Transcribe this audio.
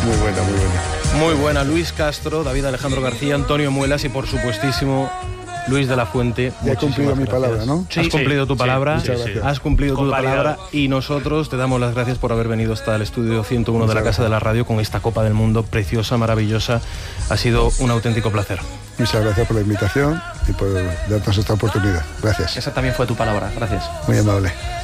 Muy buena, muy buena. Muy buena, Luis Castro, David Alejandro García, Antonio Muelas y por supuestísimo Luis de la Fuente. Ya he cumplido mi palabra, ¿no? Has cumplido tu palabra, has cumplido tu palabra y nosotros te damos las gracias por haber venido hasta el estudio 101 de la Casa de la Radio con esta Copa del Mundo preciosa, maravillosa. Ha sido un auténtico placer. Muchas gracias por la invitación y por darnos esta oportunidad. Gracias. Esa también fue tu palabra, gracias. Muy amable.